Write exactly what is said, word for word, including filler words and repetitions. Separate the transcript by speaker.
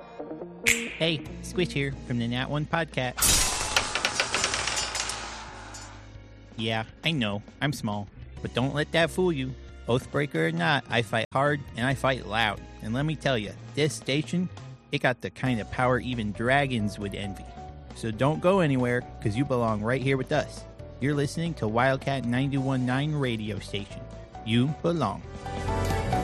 Speaker 1: Hey, Squish here from the Nat One Podcast. Yeah, I know, I'm small, but don't let that fool you. Oathbreaker or not, I fight hard and I fight loud. And let me tell you, this station, it got the kind of power even dragons would envy. So don't go anywhere, because you belong right here with us. You're listening to Wildcat ninety-one point nine radio station. You belong.